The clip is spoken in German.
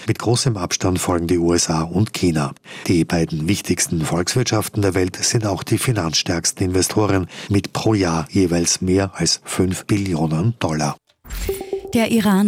Mit großem Abstand folgen die USA und China. Die beiden wichtigsten Volkswirtschaften der Welt sind auch die finanzstärksten Investoren mit pro Jahr jeweils mehr als $5 Billionen. Der Iran